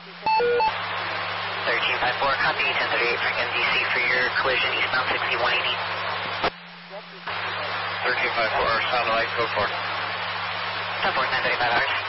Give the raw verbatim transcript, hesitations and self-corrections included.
thirteen five four, copy, ten thirty-eight Franklin D C for your collision eastbound sixty-one eighty. thirteen five four, sound alike, go for it. ten four, nine thirty-five hours.